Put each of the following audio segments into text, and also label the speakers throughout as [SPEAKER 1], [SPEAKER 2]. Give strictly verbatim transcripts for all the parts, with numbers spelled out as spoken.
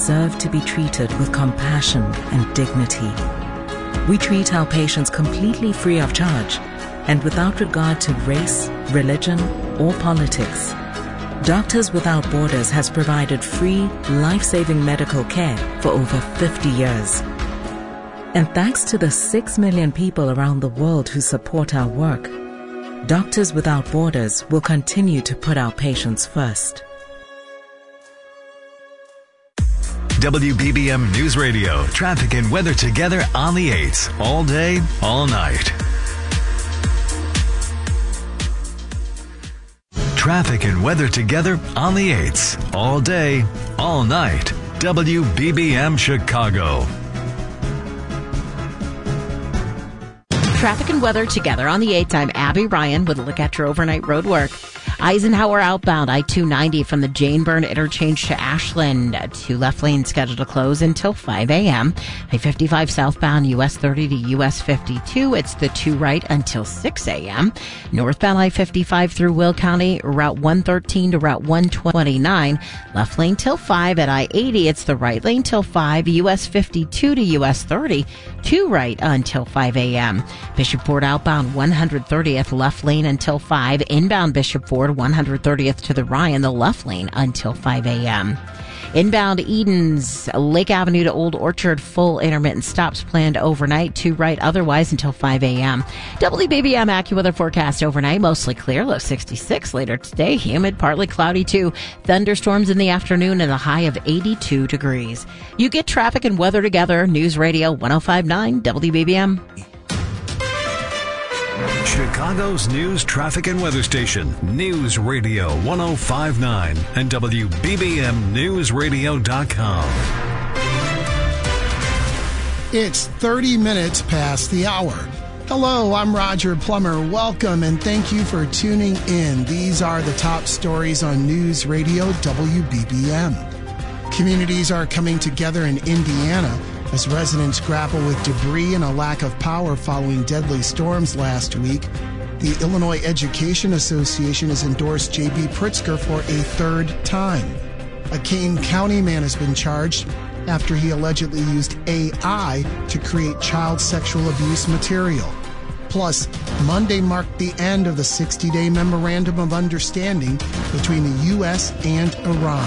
[SPEAKER 1] deserve to be treated with compassion and dignity. We treat our patients completely free of charge and without regard to race, religion, or politics. Doctors Without Borders has provided free, life-saving medical care for over fifty years. And thanks to the six million people around the world who support our work, Doctors Without Borders will continue to put our patients first.
[SPEAKER 2] W B B M News Radio, traffic and weather together on the eights, all day, all night. Traffic and weather together on the eights, all day, all night. W B B M Chicago.
[SPEAKER 3] Traffic and weather together on the eighth. I'm Abby Ryan with a look at your overnight road work. Eisenhower outbound I two ninety from the Jane Byrne interchange to Ashland. Two left lanes scheduled to close until five a.m. I fifty-five southbound U S thirty to U S fifty-two. It's the two right until six a.m. Northbound I fifty-five through Will County, Route one thirteen to Route one twenty-nine. Left lane till five at I eighty. It's the right lane till five. U S fifty-two to U S thirty. Two right until five a.m. Bishop Ford outbound one thirtieth, left lane until five. Inbound Bishop Ford one thirtieth to the Ryan, the left lane until five a.m. Inbound Edens, Lake Avenue to Old Orchard, full intermittent stops planned overnight, two right otherwise until five a.m. W B B M AccuWeather forecast overnight, mostly clear, low sixty-six. Later today, humid, partly cloudy too. Thunderstorms in the afternoon and a high of eighty-two degrees. You get traffic and weather together. News Radio one oh five point nine W B B M.
[SPEAKER 2] Chicago's news, traffic, and weather station, News Radio one oh five point nine and W B B M News Radio dot com.
[SPEAKER 4] It's thirty minutes past the hour. Hello, I'm Roger Plummer. Welcome and thank you for tuning in. These are the top stories on News Radio W B B M. Communities are coming together in Indiana as residents grapple with debris and a lack of power following deadly storms last week. The Illinois Education Association has endorsed J B. Pritzker for a third time. A Kane County man has been charged after he allegedly used A I to create child sexual abuse material. Plus, Monday marked the end of the sixty-day Memorandum of Understanding between the U S and Iran.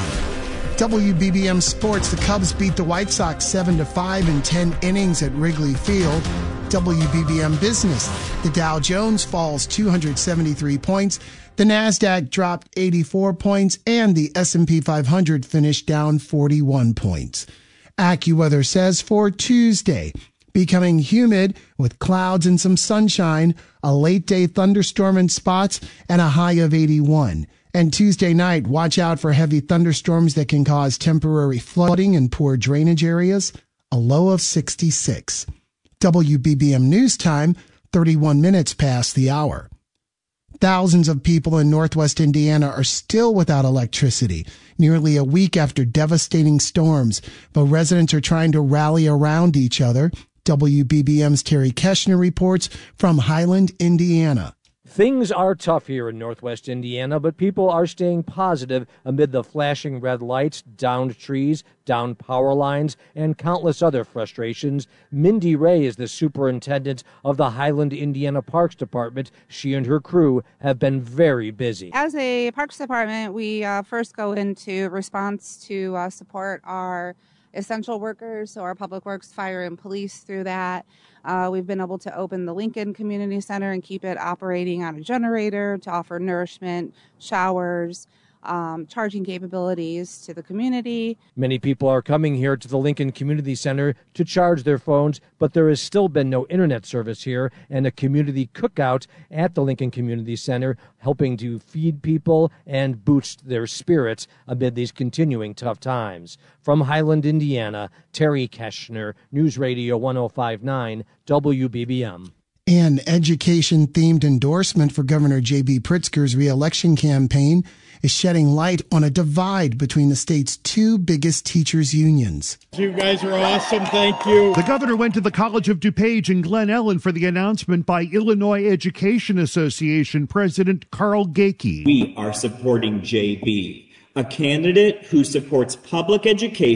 [SPEAKER 4] W B B M Sports, the Cubs beat the White Sox seven to five in ten innings at Wrigley Field. W B B M Business, the Dow Jones falls two hundred seventy-three points, the NASDAQ dropped eighty-four points, and the S and P five hundred finished down forty-one points. AccuWeather says for Tuesday, becoming humid with clouds and some sunshine, a late-day thunderstorm in spots, and a high of eighty-one. And Tuesday night, watch out for heavy thunderstorms that can cause temporary flooding in poor drainage areas, a low of sixty-six. W B B M News Time, thirty-one minutes past the hour. Thousands of people in Northwest Indiana are still without electricity, nearly a week after devastating storms, but residents are trying to rally around each other. W B B M's Terry Keshner reports from Highland, Indiana.
[SPEAKER 5] Things are tough here in Northwest Indiana, but people are staying positive amid the flashing red lights, downed trees, downed power lines, and countless other frustrations. Mindy Ray is the superintendent of the Highland, Indiana Parks Department. She and her crew have been very busy.
[SPEAKER 6] As a Parks Department, we uh, first go into response to uh, support our essential workers, so our public works, fire, and police through that. Uh, we've been able to open the Lincoln Community Center and keep it operating on a generator to offer nourishment, showers, um, charging capabilities to the community.
[SPEAKER 5] Many people are coming here to the Lincoln Community Center to charge their phones, but there has still been no internet service here, and a community cookout at the Lincoln Community Center helping to feed people and boost their spirits amid these continuing tough times. From Highland, Indiana, Terry Keshner, News Radio one oh five point nine W B B M.
[SPEAKER 4] An education-themed endorsement for Governor J B. Pritzker's re-election campaign is shedding light on a divide between the state's two biggest teachers' unions.
[SPEAKER 7] You guys are awesome. Thank you.
[SPEAKER 8] The governor went to the College of DuPage in Glen Ellen for the announcement by Illinois Education Association President Carl Gakey.
[SPEAKER 9] We are supporting J B, a candidate who supports public education